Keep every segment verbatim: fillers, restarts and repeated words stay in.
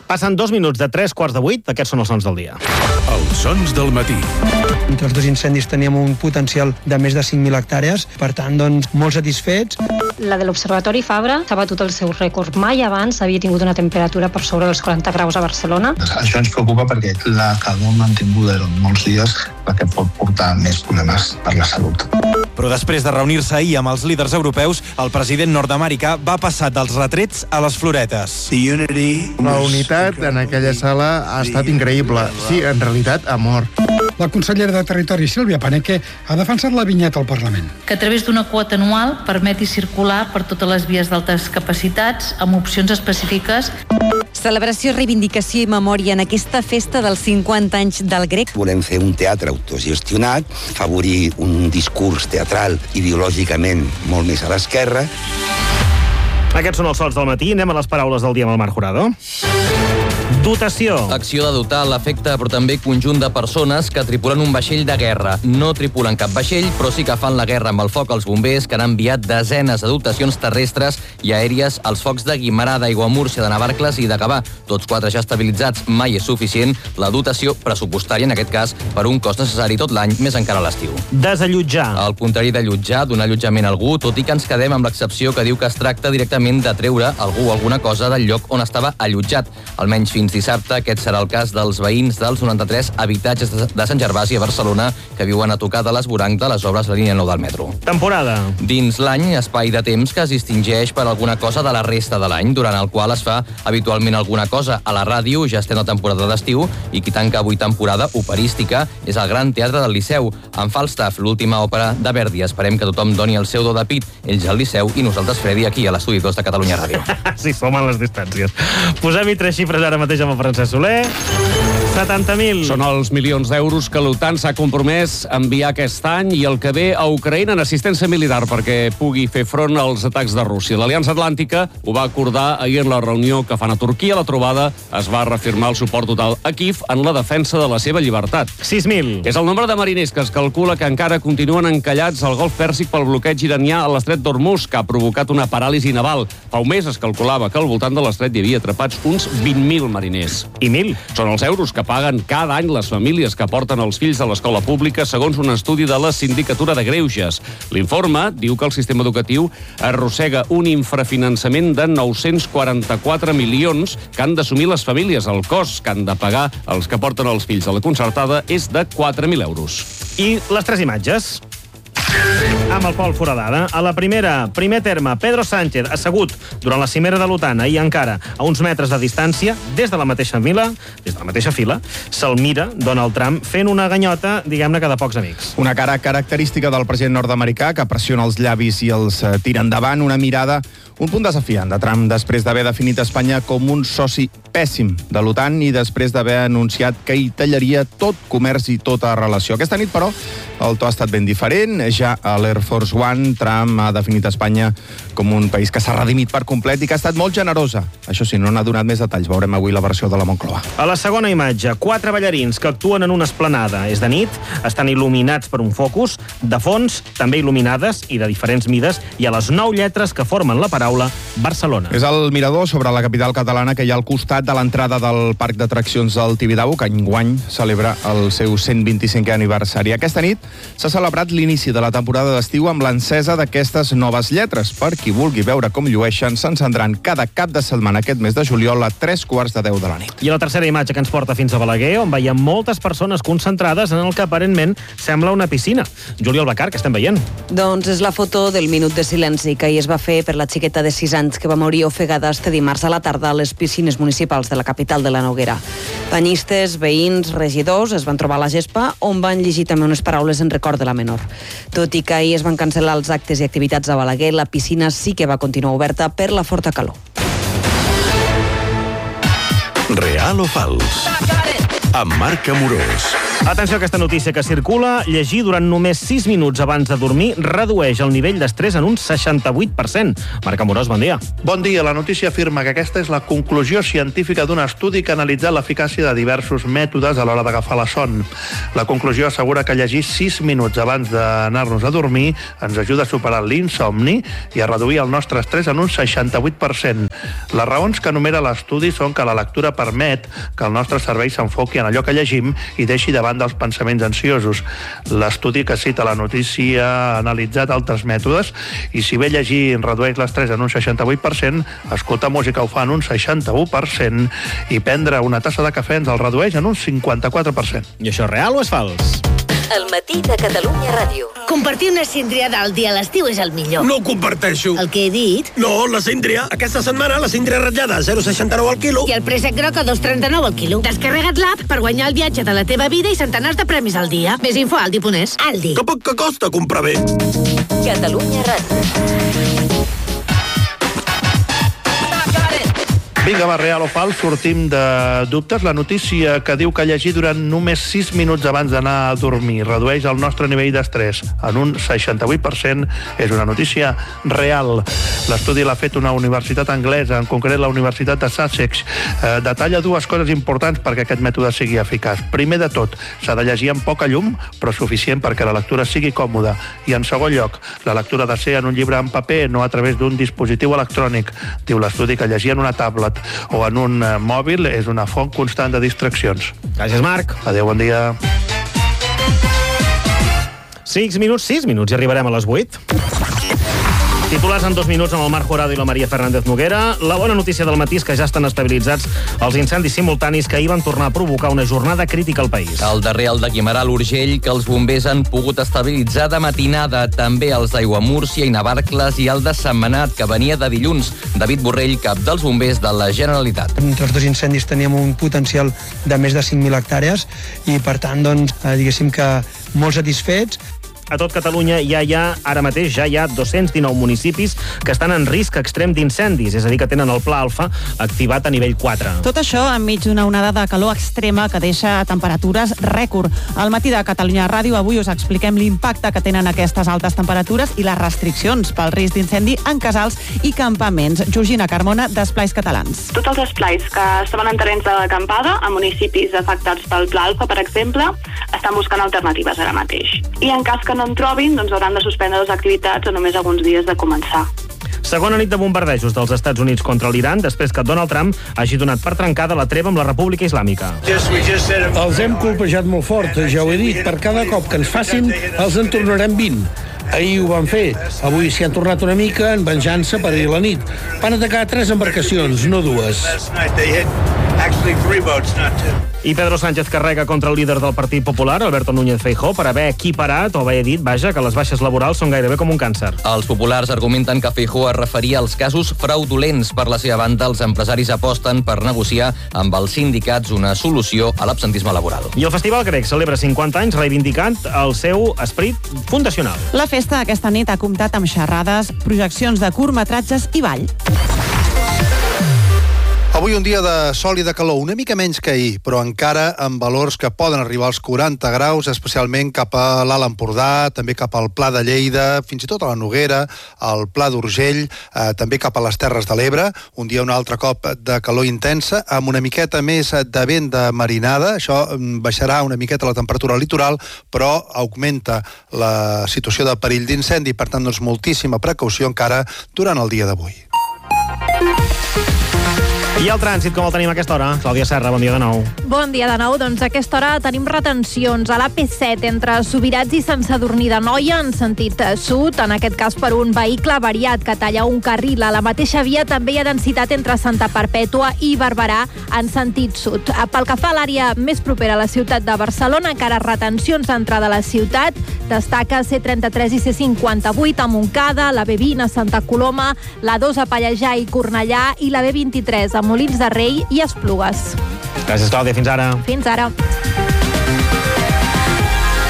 Passen dos minuts de tres quarts de vuit, aquests són els sons del dia. Els sons del matí. Entre els dos incendis teníem un potencial de més de cinc mil hectàrees, per tant, doncs, molt satisfets. La de l'Observatori Fabra s'ha batut el seu rècord. Mai abans havia tingut una temperatura per sobre dels quaranta graus a Barcelona. Això ens preocupa perquè la calor mantinguda durant molts dies perquè pot portar més problemes per la salut. Però després de reunir-se ahir amb els líders europeus, el president nord-americà va passar dels retrets a les floretes. La unitat en aquella sala ha estat increïble. Sí, en realitat, amor. La consellera de Territori, Sílvia Paneque, ha defensat la vinyeta al Parlament. Que a través d'una quota anual permeti circular per totes les vies d'altes capacitats amb opcions específiques. Celebració, reivindicació i memòria en aquesta festa dels cinquanta anys del grec. Volem fer un teatre autogestionat, favorir un discurs teatral ideològicament molt més a l'esquerra. Aquests són els sols del matí. Anem a les paraules del dia amb el Marc Jurado. Dotació. Acció de dotar l'efecte, però també conjunt de persones que tripulen un vaixell de guerra. No tripulen cap vaixell, però sí que fan la guerra amb el foc als bombers, que han enviat desenes de dotacions terrestres i aèries als focs de Guimerà, d'Aiguamúrcia, de Navarcles i de Gavà. Tots quatre ja estabilitzats, mai és suficient la dotació pressupostària, en aquest cas, per un cost necessari tot l'any, més encara a l'estiu. Desallotjar. Al contrari d'allotjar, donar allotjament a algú, tot i que ens quedem amb l'excepció que diu que es tracta directament de treure algú o alguna cosa del lloc on estava allotjat. Almenys fins dissabte, aquest serà el cas dels veïns dels noranta-tres habitatges de Sant Gervasi a Barcelona que viuen a tocar de l'esvoranc de les obres de la línia nou del metro. Temporada. Dins l'any, espai de temps que es distingeix per alguna cosa de la resta de l'any, durant el qual es fa habitualment alguna cosa. A la ràdio ja estem a temporada d'estiu i qui tanca avui temporada operística és el Gran Teatre del Liceu, amb Falstaff, l'última òpera de Verdi. Esperem que tothom doni el seu do de pit, ells al Liceu i nosaltres, Fredi, aquí a l'Estudi dos de Catalunya Ràdio. Sí, som a les distàncies. Posem-hi tres xifres ara mateix amb el Francesc Soler. setanta mil. Són els milions d'euros que l'OTAN s'ha compromès a enviar aquest any i el que ve a Ucraïna en assistència militar perquè pugui fer front als atacs de Rússia. L'Aliança Atlàntica ho va acordar ahir en la reunió que fan a Turquia. A la trobada es va reafirmar el suport total a Kíev en la defensa de la seva llibertat. sis mil. És el nombre de mariners que es calcula que encara continuen encallats al Golf Pèrsic pel bloqueig iranià a l'estret d'Hormuz, que ha provocat una paràlisi naval. Fa un mes es calculava que al voltant de l'estret hi havia atrapats uns vint mil mariners. I mil. Són els euros que paguen cada any les famílies que porten els fills a l'escola pública, segons un estudi de la Sindicatura de Greuges. L'informe diu que el sistema educatiu arrossega un infrafinançament de nou-cents quaranta-quatre milions que han d'assumir les famílies. El cost que han de pagar els que porten els fills a la concertada és de quatre mil euros. I les tres imatges. Amb el Pol Foradada. A la primera, primer terme, Pedro Sánchez, assegut durant la cimera de l'OTAN, ahir encara, a uns metres de distància, des de la mateixa fila, des de la mateixa fila, se'l mira Donald Trump fent una ganyota, diguem-ne, que de pocs amics. Una cara característica del president nord-americà que pressiona els llavis i els tira endavant, una mirada, un punt desafiant de Trump després d'haver definit Espanya com un soci pèssim de l'OTAN i després d'haver anunciat que hi tallaria tot comerç i tota relació. Aquesta nit, però, el to ha estat ben diferent. Ja a l'Air Force One, Trump ha definit Espanya com un país que s'ha redimit per complet i que ha estat molt generosa. Això sí, no n'ha donat més detalls. Veurem avui la versió de la Moncloa. A la segona imatge, quatre ballarins que actuen en una esplanada. És de nit, estan il·luminats per un focus, de fons, també il·luminades i de diferents mides, i a les nou lletres que formen la paraula Barcelona. És el mirador sobre la capital catalana que hi ha al costat de l'entrada del parc d'atraccions del Tibidabo, que enguany celebra el seu cent vint-i-cinquè aniversari. Aquesta nit s'ha celebrat l'inici de la temporada d'estiu amb l'encesa d'aquestes noves lletres. Per qui vulgui veure com llueixen, s'encendran cada cap de setmana aquest mes de juliol a tres quarts de deu de la nit. I la tercera imatge que ens porta fins a Balaguer, on veiem moltes persones concentrades en el que aparentment sembla una piscina. Juli Albacar, què estem veient? Doncs és la foto del minut de silenci que ahir es va fer per la xiqueta de sis anys que va morir ofegada este dimarts a la tarda a les piscines municipals de la capital de la Noguera. Banyistes, veïns, regidors es van trobar a la gespa on van llegir també unes paraules en record de la menor. Tot i que ahir es van cancel·lar els actes i activitats a Balaguer, la piscina sí que va continuar oberta per la forta calor. Real o fals? amb Marc Amorós. Atenció a aquesta notícia que circula. Llegir durant només sis minuts abans de dormir redueix el nivell d'estrès en un seixanta-vuit per cent. Marc Amorós, bon dia. Bon dia. La notícia afirma que aquesta és la conclusió científica d'un estudi que ha analitzat l'eficàcia de diversos mètodes a l'hora d'agafar la son. La conclusió assegura que llegir sis minuts abans d'anar-nos a dormir ens ajuda a superar l'insomni i a reduir el nostre estrès en un seixanta-vuit per cent. Les raons que enumera l'estudi són que la lectura permet que el nostre cervell s'enfoqui en allò que llegim i deixi davant dels pensaments ansiosos. L'estudi que cita la notícia ha analitzat altres mètodes i si bé llegir redueix l'estrès en un seixanta-vuit per cent, escoltar música ho fa en un seixanta-u per cent i prendre una tassa de cafè ens el redueix en un cinquanta-quatre per cent. I això és real o és fals? El matí de Catalunya Ràdio. Compartir una síndria del dia a l'estiu és el millor. No ho comparteixo. El que he dit? No, la síndria. Aquesta setmana la síndria ratllada a zero coma seixanta-nou al quilo. I el préssec groc a dos coma trenta-nou al quilo. Descarrega't l'app per guanyar el viatge de la teva vida i centenars de premis al dia. Més info a Aldi punt es. Aldi. Que poc que costa comprar bé. Catalunya Ràdio. Vinga, va, real o fals, sortim de dubtes. La notícia que diu que llegir durant només sis minuts abans d'anar a dormir redueix el nostre nivell d'estrès en un seixanta-vuit per cent és una notícia real. L'estudi l'ha fet una universitat anglesa, en concret la Universitat de Sussex. Eh, detalla dues coses importants perquè aquest mètode sigui eficaç. Primer de tot, s'ha de llegir amb poca llum, però suficient perquè la lectura sigui còmoda. I en segon lloc, la lectura ha de ser en un llibre en paper, no a través d'un dispositiu electrònic. Diu l'estudi que llegir en una tablet o en un uh, mòbil és una font constant de distraccions. Gràcies, Marc. Adéu, bon dia. sis minuts, sis minuts i arribarem a les vuit. Titulars en dos minuts amb el Marc Jurado i la Maria Fernández Noguera. La bona notícia del matí és que ja estan estabilitzats els incendis simultanis que ahir van tornar a provocar una jornada crítica al país. El darrer, el de Guimerà, l'Urgell, que els bombers han pogut estabilitzar de matinada. També els d'Aiguamúrcia i Navarcles i el de Sentmenat, que venia de dilluns. David Borrell, cap dels bombers de la Generalitat. Entre els dos incendis teníem un potencial de més de cinc mil hectàrees i, per tant, doncs, diguéssim que molt satisfets. A tot Catalunya ja hi ha, ara mateix, ja hi ha dos-cents dinou municipis que estan en risc extrem d'incendis, és a dir, que tenen el Pla Alfa activat a nivell quatre. Tot això enmig d'una onada de calor extrema que deixa temperatures rècord. Al matí de Catalunya Ràdio avui us expliquem l'impacte que tenen aquestes altes temperatures i les restriccions pel risc d'incendi en casals i campaments. Georgina Carmona, d'Esplais Catalans. Tots els esplais que estaven en terrenys d'acampada, a municipis afectats pel Pla Alfa, per exemple, estan buscant alternatives ara mateix. I en cas que no en trobin, doncs hauran de suspendre les activitats a només alguns dies de començar. Segona nit de bombardejos dels Estats Units contra l'Iran després que Donald Trump hagi donat per trencada la treva amb la República Islàmica. Els hem colpejat molt fort, ja ho he dit. Per cada cop que ens facin, els en tornarem vint. Ahir ho van fer. Avui s'hi han tornat una mica en venjança per ahir la nit. Van atacar tres embarcacions, no dues. I Pedro Sánchez carrega contra el líder del Partit Popular, Alberto Núñez Feijóo, per haver equiparat o haver dit, vaja, que les baixes laborals són gairebé com un càncer. Els populars argumenten que Feijóo es referia als casos fraudulents. Per la seva banda, els empresaris aposten per negociar amb els sindicats una solució a l'absentisme laboral. I el Festival Grec celebra cinquanta anys reivindicant el seu esperit fundacional. La festa aquesta nit ha comptat amb xerrades, projeccions de curtmetratges i ball. Avui un dia de sol i de calor, una mica menys que ahir, però encara amb valors que poden arribar als quaranta graus, especialment cap a l'Alt Empordà, també cap al Pla de Lleida, fins i tot a la Noguera, al Pla d'Urgell, eh, també cap a les Terres de l'Ebre. Un dia un altre cop de calor intensa, amb una miqueta més de vent de marinada. Això baixarà una miqueta la temperatura al litoral, però augmenta la situació de perill d'incendi. Per tant, doncs, moltíssima precaució encara durant el dia d'avui. I el trànsit, com el tenim a aquesta hora? Clàudia Serra, bon dia de nou. Bon dia de nou. Doncs a aquesta hora tenim retencions a l'A P set entre Subirats i Sant Sadurní d'Anoia en sentit sud, en aquest cas per un vehicle variat que talla un carril. A la mateixa via també hi ha densitat entre Santa Perpètua i Barberà en sentit sud. Pel que fa a l'àrea més propera a la ciutat de Barcelona, encara retencions d'entrada a la ciutat. Destaca C trenta-tres i C cinquanta-vuit a Montcada, la B vint a Santa Coloma, la dos a Pallejà i Cornellà i la B vint-i-tres a Molins de Rei i Esplugues. Gràcies, Clàudia. Fins ara. Fins ara.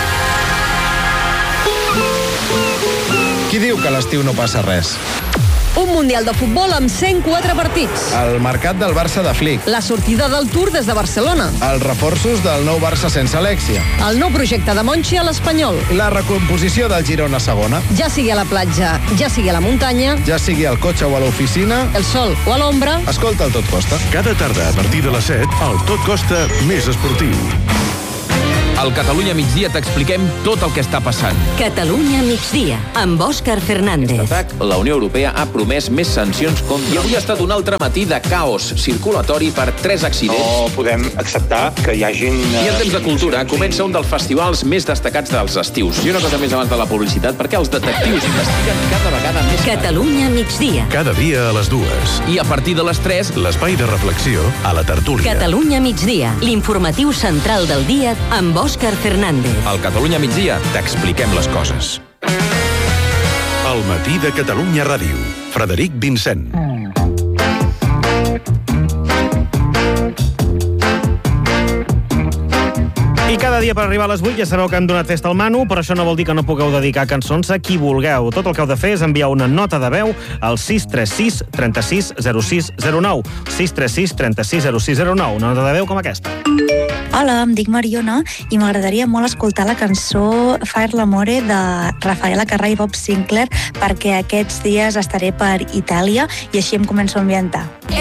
Qui diu que a l'estiu no passa res? Un Mundial de futbol amb cent quatre partits. El mercat del Barça de Flick. La sortida del Tour des de Barcelona. Els reforços del nou Barça sense Alexia. El nou projecte de Monchi a l'Espanyol. La recomposició del Girona segona. Ja sigui a la platja, ja sigui a la muntanya, ja sigui al cotxe o a l'oficina, el sol o a l'ombra, escolta el Tot Costa. Cada tarda a partir de les set, el Tot Costa més esportiu. Al Catalunya Migdia t'expliquem tot el que està passant. Catalunya Migdia, amb Òscar Fernández. Atac, la Unió Europea ha promès més sancions contra... I avui ha estat un altre matí de caos circulatori per tres accidents. No podem acceptar que hi hagin... I en temps de cultura comença un dels festivals més destacats dels estius. I una cosa més abans de la publicitat, perquè els detectius investiguen cada vegada més... Catalunya Migdia. Cada dia a les dues. I a partir de les tres... l'espai de reflexió a la tertúlia. Catalunya Migdia, l'informatiu central del dia amb Òscar Fernández. Al Catalunya Migdia t'expliquem les coses. El matí de Catalunya Ràdio. Frederic Vincent. I cada dia per arribar a les vuit ja sabeu que hem donat festa al Manu, però això no vol dir que no pugueu dedicar cançons a qui vulgueu. Tot el que heu de fer és enviar una nota de veu al sis tres sis, trenta-sis, zero sis, zero nou. sis tres sis, trenta-sis, zero sis, zero nou. Una nota de veu com aquesta. Hola, em dic Mariona i m'agradaria molt escoltar la cançó Fire l'amore de Rafaela Carrà i Bob Sinclair perquè aquests dies estaré per Itàlia i així em començo a ambientar.